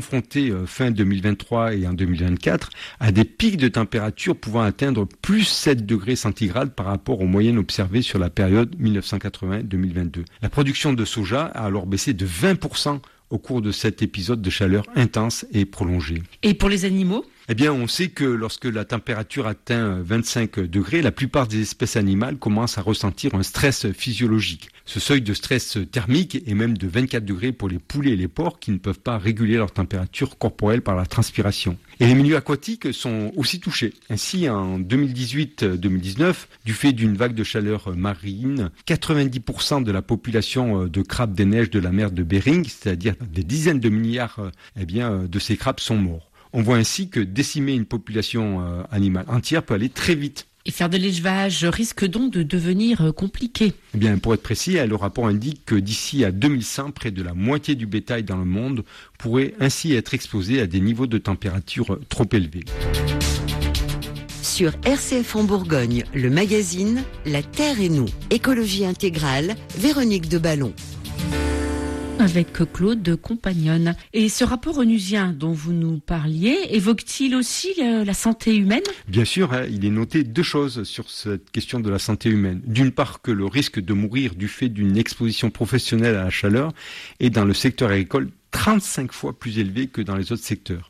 confrontés fin 2023 et en 2024 à des pics de température pouvant atteindre plus 7 degrés centigrades par rapport aux moyennes observées sur la période 1980-2022. La production de soja a alors baissé de 20% au cours de cet épisode de chaleur intense et prolongée. Et pour les animaux ? Eh bien, on sait que lorsque la température atteint 25 degrés, la plupart des espèces animales commencent à ressentir un stress physiologique. Ce seuil de stress thermique est même de 24 degrés pour les poulets et les porcs qui ne peuvent pas réguler leur température corporelle par la transpiration. Et les milieux aquatiques sont aussi touchés. Ainsi, en 2018-2019, du fait d'une vague de chaleur marine, 90% de la population de crabes des neiges de la mer de Bering, c'est-à-dire des dizaines de milliards de ces crabes, sont morts. On voit ainsi que décimer une population animale entière peut aller très vite. Et faire de l'élevage risque donc de devenir compliqué. Eh bien, pour être précis, le rapport indique que d'ici à 2100, près de la moitié du bétail dans le monde pourrait ainsi être exposé à des niveaux de température trop élevés. Sur RCF en Bourgogne, le magazine La Terre et nous, écologie intégrale, Véronique de Ballon. Avec Claude de Compagnonne. Et ce rapport onusien dont vous nous parliez, évoque-t-il aussi la santé humaine ? Bien sûr, il est noté deux choses sur cette question de la santé humaine. D'une part, que le risque de mourir du fait d'une exposition professionnelle à la chaleur est dans le secteur agricole 35 fois plus élevé que dans les autres secteurs.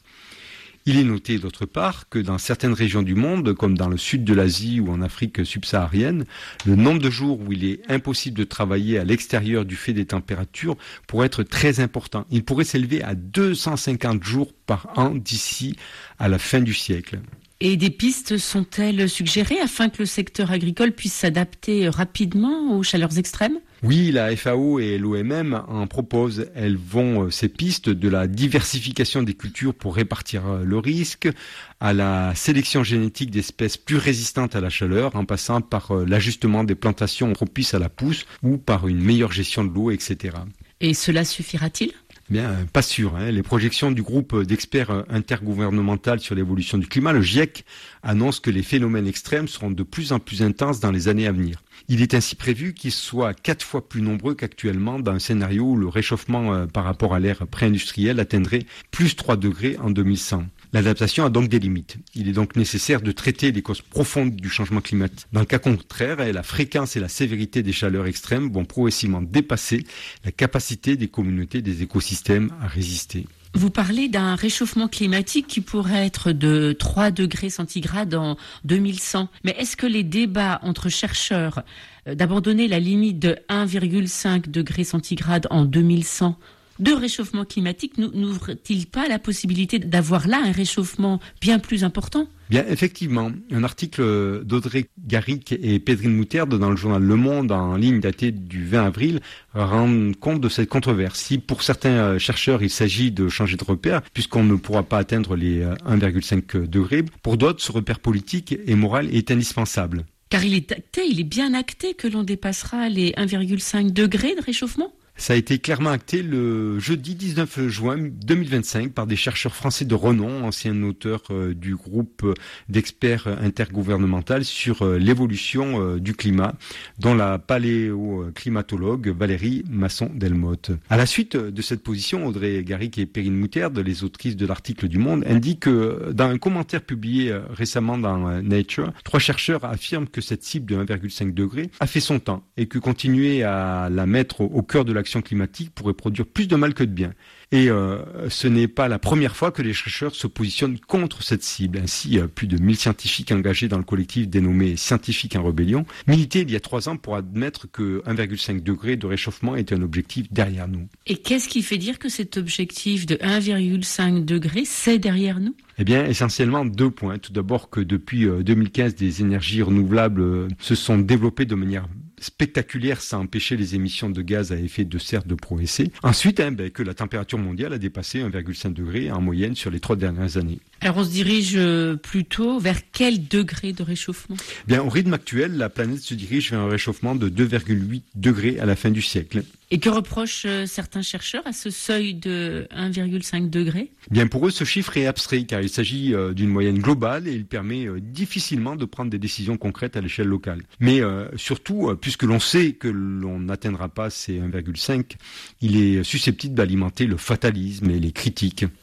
Il est noté d'autre part que dans certaines régions du monde, comme dans le sud de l'Asie ou en Afrique subsaharienne, le nombre de jours où il est impossible de travailler à l'extérieur du fait des températures pourrait être très important. Il pourrait s'élever à 250 jours par an d'ici à la fin du siècle. Et des pistes sont-elles suggérées afin que le secteur agricole puisse s'adapter rapidement aux chaleurs extrêmes ? Oui, la FAO et l'OMM en proposent. Elles vont, ces pistes, de la diversification des cultures pour répartir le risque, à la sélection génétique d'espèces plus résistantes à la chaleur, en passant par l'ajustement des plantations propices à la pousse ou par une meilleure gestion de l'eau, etc. Et cela suffira-t-il ? Bien, pas sûr. Les projections du groupe d'experts intergouvernemental sur l'évolution du climat, le GIEC, annoncent que les phénomènes extrêmes seront de plus en plus intenses dans les années à venir. Il est ainsi prévu qu'ils soient 4 fois plus nombreux qu'actuellement dans un scénario où le réchauffement par rapport à l'ère pré-industrielle atteindrait plus 3 degrés en 2100. L'adaptation a donc des limites. Il est donc nécessaire de traiter les causes profondes du changement climatique. Dans le cas contraire, la fréquence et la sévérité des chaleurs extrêmes vont progressivement dépasser la capacité des communautés, des écosystèmes à résister. Vous parlez d'un réchauffement climatique qui pourrait être de 3 degrés centigrades en 2100. Mais est-ce que les débats entre chercheurs d'abandonner la limite de 1,5 degrés centigrades en 2100 de réchauffement climatique n'ouvre-t-il pas la possibilité d'avoir là un réchauffement bien plus important ? Bien, effectivement, un article d'Audrey Garrick et Pedrine Moutarde dans le journal Le Monde en ligne daté du 20 avril rend compte de cette controverse. Si pour certains chercheurs il s'agit de changer de repère puisqu'on ne pourra pas atteindre les 1,5 degrés, pour d'autres ce repère politique et moral est indispensable. Car il est bien acté que l'on dépassera les 1,5 degrés de réchauffement ? Ça a été clairement acté le jeudi 19 juin 2025 par des chercheurs français de renom, anciens auteurs du groupe d'experts intergouvernemental sur l'évolution du climat, dont la paléoclimatologue Valérie Masson-Delmotte. À la suite de cette position, Audrey Garrick et Perrine Moutarde, les autrices de l'article du Monde, indiquent que dans un commentaire publié récemment dans Nature, 3 chercheurs affirment que cette cible de 1,5 degré a fait son temps et que continuer à la mettre au cœur de l'action climatique pourrait produire plus de mal que de bien. Et ce n'est pas la première fois que les chercheurs se positionnent contre cette cible. Ainsi, plus de 1000 scientifiques engagés dans le collectif dénommé Scientifiques en Rébellion militaient il y a 3 ans pour admettre que 1,5 degré de réchauffement était un objectif derrière nous. Et qu'est-ce qui fait dire que cet objectif de 1,5 degré, c'est derrière nous ? Eh bien, essentiellement 2 points. Tout d'abord que depuis 2015, des énergies renouvelables se sont développées de manière spectaculaire sans empêcher les émissions de gaz à effet de serre de progresser. Ensuite, que la température mondiale a dépassé 1,5 degré en moyenne sur les 3 dernières années. Alors on se dirige plutôt vers quel degré de réchauffement ? Bien, au rythme actuel, la planète se dirige vers un réchauffement de 2,8 degrés à la fin du siècle. Et que reprochent certains chercheurs à ce seuil de 1,5 degré ? Bien, pour eux, ce chiffre est abstrait car il s'agit d'une moyenne globale et il permet difficilement de prendre des décisions concrètes à l'échelle locale. Mais surtout, puisque l'on sait que l'on n'atteindra pas ces 1,5, il est susceptible d'alimenter le fatalisme et les critiques.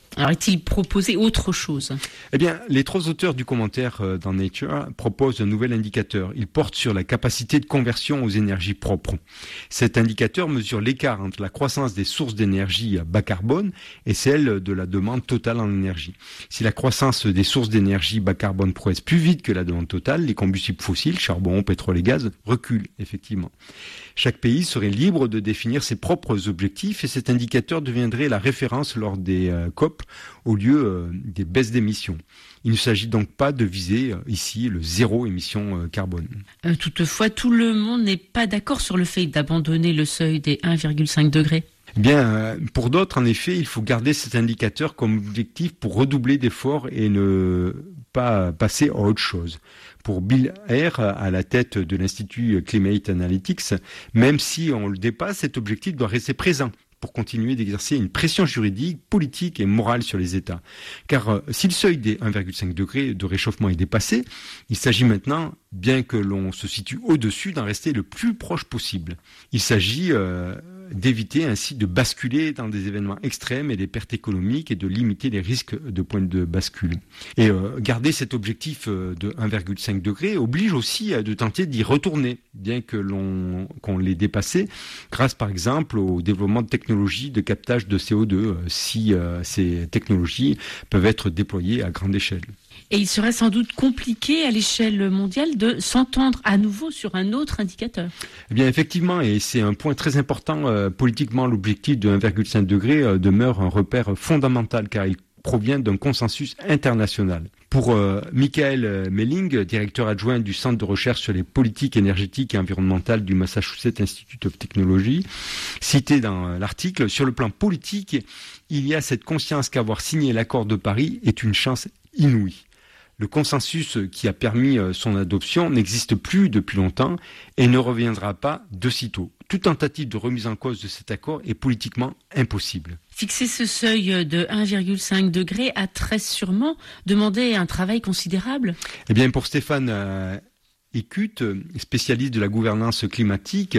Alors, est-il proposé autre chose ? Eh bien, les 3 auteurs du commentaire dans Nature proposent un nouvel indicateur. Il porte sur la capacité de conversion aux énergies propres. Cet indicateur mesure l'écart entre la croissance des sources d'énergie bas carbone et celle de la demande totale en énergie. Si la croissance des sources d'énergie bas carbone progresse plus vite que la demande totale, les combustibles fossiles, charbon, pétrole et gaz, reculent effectivement. Chaque pays serait libre de définir ses propres objectifs et cet indicateur deviendrait la référence lors des COP au lieu des baisses d'émissions. Il ne s'agit donc pas de viser ici le zéro émission carbone. Toutefois, tout le monde n'est pas d'accord sur le fait d'abandonner le seuil des 1,5 degrés. Eh bien, pour d'autres, en effet, il faut garder cet indicateur comme objectif pour redoubler d'efforts et ne pas passer à autre chose. Pour Bill Hare, à la tête de l'Institut Climate Analytics, même si on le dépasse, cet objectif doit rester présent pour continuer d'exercer une pression juridique, politique et morale sur les États. Car si le seuil des 1,5 degrés de réchauffement est dépassé, il s'agit maintenant, bien que l'on se situe au-dessus, d'en rester le plus proche possible. Il s'agit d'éviter ainsi de basculer dans des événements extrêmes et des pertes économiques et de limiter les risques de point de bascule. Et garder cet objectif de 1,5 degré oblige aussi de tenter d'y retourner, bien que qu'on l'ait dépassé, grâce par exemple au développement de technologies de captage de CO2, si ces technologies peuvent être déployées à grande échelle. Et il serait sans doute compliqué à l'échelle mondiale de s'entendre à nouveau sur un autre indicateur. Eh bien, effectivement, et c'est un point très important, politiquement, l'objectif de 1,5 degré demeure un repère fondamental car il provient d'un consensus international. Pour Michael Melling, directeur adjoint du Centre de recherche sur les politiques énergétiques et environnementales du Massachusetts Institute of Technology, cité dans l'article, sur le plan politique, il y a cette conscience qu'avoir signé l'accord de Paris est une chance inouïe. Le consensus qui a permis son adoption n'existe plus depuis longtemps et ne reviendra pas de sitôt. Toute tentative de remise en cause de cet accord est politiquement impossible. Fixer ce seuil de 1,5 degré a très sûrement demandé un travail considérable. Eh bien, pour Stéphane Écute, spécialiste de la gouvernance climatique,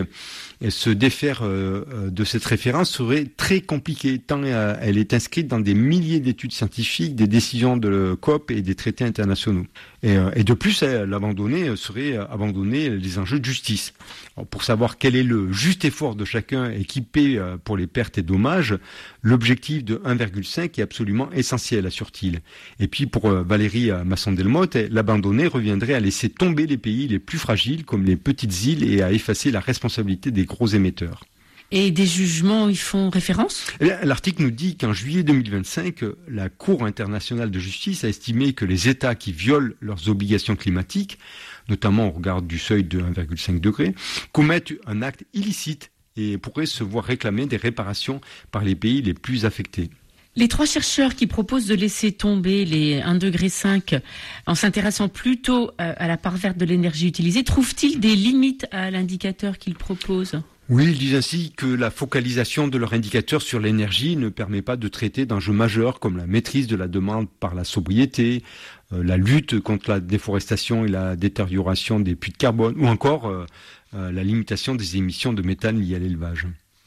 se défaire de cette référence serait très compliqué, tant elle est inscrite dans des milliers d'études scientifiques, des décisions de COP et des traités internationaux. Et de plus, l'abandonner serait abandonner les enjeux de justice. Alors, pour savoir quel est le juste effort de chacun équipé pour les pertes et dommages, l'objectif de 1,5 est absolument essentiel, assure-t-il. Et puis pour Valérie Masson-Delmotte, l'abandonner reviendrait à laisser tomber les pays les plus fragiles comme les petites îles et à effacer la responsabilité des gros émetteurs. Et des jugements y font référence ? Eh bien, l'article nous dit qu'en juillet 2025, la Cour internationale de justice a estimé que les États qui violent leurs obligations climatiques, notamment au regard du seuil de 1,5 degré, commettent un acte illicite et pourraient se voir réclamer des réparations par les pays les plus affectés. Les 3 chercheurs qui proposent de laisser tomber les 1,5 degré en s'intéressant plutôt à la part verte de l'énergie utilisée, trouvent-ils des limites à l'indicateur qu'ils proposent ? Oui, ils disent ainsi que la focalisation de leur indicateur sur l'énergie ne permet pas de traiter d'enjeux majeurs comme la maîtrise de la demande par la sobriété, la lutte contre la déforestation et la détérioration des puits de carbone, ou encore la limitation des émissions de méthane liées à l'élevage.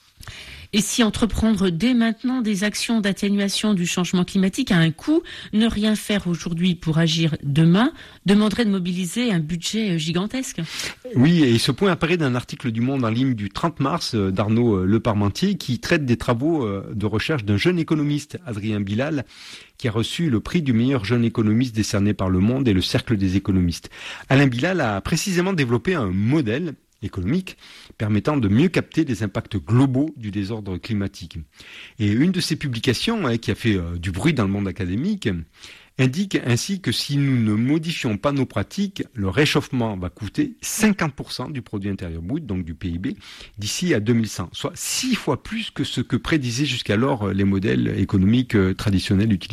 Et si entreprendre dès maintenant des actions d'atténuation du changement climatique a un coût, ne rien faire aujourd'hui pour agir demain demanderait de mobiliser un budget gigantesque. Oui, et ce point apparaît d'un article du Monde en ligne du 30 mars d'Arnaud Leparmentier qui traite des travaux de recherche d'un jeune économiste, Adrien Bilal, qui a reçu le prix du meilleur jeune économiste décerné par Le Monde et le Cercle des économistes. Alain Bilal a précisément développé un modèle économique permettant de mieux capter les impacts globaux du désordre climatique. Et une de ces publications, qui a fait du bruit dans le monde académique, indique ainsi que si nous ne modifions pas nos pratiques, le réchauffement va coûter 50% du produit intérieur brut, donc du PIB, d'ici à 2100, soit 6 fois plus que ce que prédisaient jusqu'alors les modèles économiques traditionnels utilisés.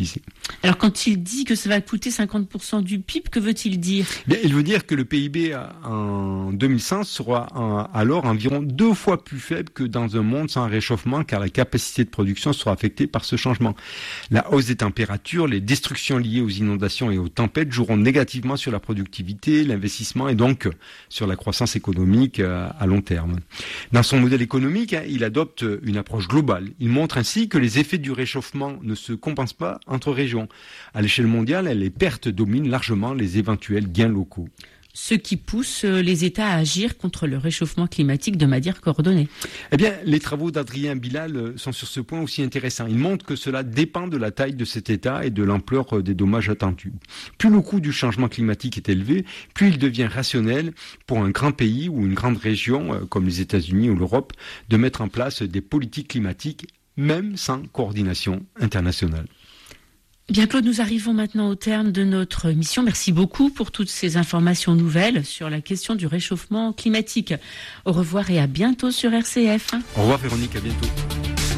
Alors quand il dit que ça va coûter 50% du PIB, que veut-il dire ? Bien, il veut dire que le PIB en 2100 sera alors environ 2 fois plus faible que dans un monde sans réchauffement, car la capacité de production sera affectée par ce changement. La hausse des températures, les destructions liées aux inondations et aux tempêtes joueront négativement sur la productivité, l'investissement et donc sur la croissance économique à long terme. Dans son modèle économique, il adopte une approche globale. Il montre ainsi que les effets du réchauffement ne se compensent pas entre régions. À l'échelle mondiale, les pertes dominent largement les éventuels gains locaux. Ce qui pousse les États à agir contre le réchauffement climatique de manière coordonnée. Eh bien, les travaux d'Adrien Bilal sont sur ce point aussi intéressants. Ils montrent que cela dépend de la taille de cet État et de l'ampleur des dommages attendus. Plus le coût du changement climatique est élevé, plus il devient rationnel pour un grand pays ou une grande région, comme les États-Unis ou l'Europe, de mettre en place des politiques climatiques, même sans coordination internationale. Bien Claude, nous arrivons maintenant au terme de notre mission. Merci beaucoup pour toutes ces informations nouvelles sur la question du réchauffement climatique. Au revoir et à bientôt sur RCF. Au revoir Véronique, à bientôt.